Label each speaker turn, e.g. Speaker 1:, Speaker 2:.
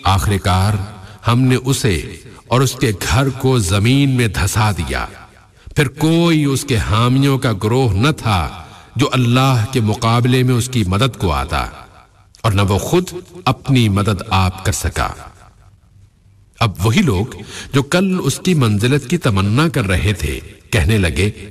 Speaker 1: आखिरकार हमने उसे और उसके घर को जमीन में धंसा दिया। फिर कोई उसके हामियों का ग्रोह न था जो अल्लाह के मुकाबले में उसकी मदद को आता, और न वो खुद अपनी मदद आप कर सका। अब वही लोग जो कल उसकी मंजिलत की तमन्ना कर रहे थे कहने लगे,